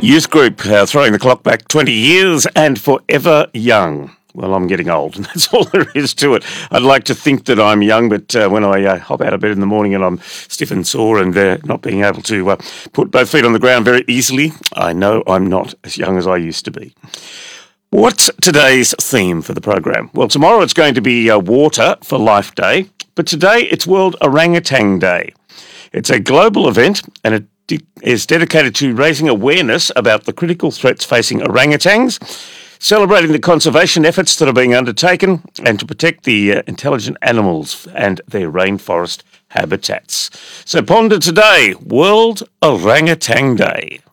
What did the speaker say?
Youth group throwing the clock back 20 years and forever young. Well, I'm getting old, and that's all there is to it. I'd like to think that I'm young, but when I hop out of bed in the morning and I'm stiff and sore and not being able to put both feet on the ground very easily, I know I'm not as young as I used to be. What's today's theme for the program? Well, tomorrow it's going to be Water for Life Day, but today it's World Orangutan Day. It's a global event, and it is dedicated to raising awareness about the critical threats facing orangutans, celebrating the conservation efforts that are being undertaken, and to protect the intelligent animals and their rainforest habitats. So ponder today, World Orangutan Day.